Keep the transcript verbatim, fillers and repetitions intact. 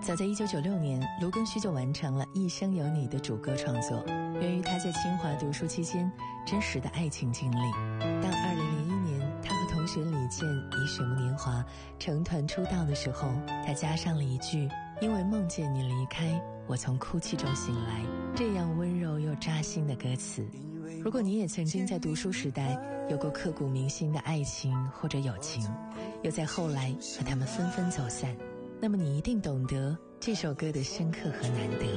早在一九九六年，卢庚戌就完成了《一生有你》的主歌创作，源于他在清华读书期间真实的爱情经历。当二零零一年他和同学李健以水木年华成团出道的时候，他加上了一句：因为梦见你离开，我从哭泣中醒来，这样温柔又扎心的歌词。如果你也曾经在读书时代有过刻骨铭心的爱情或者友情，又在后来和他们纷纷走散，那么你一定懂得这首歌的深刻和难得。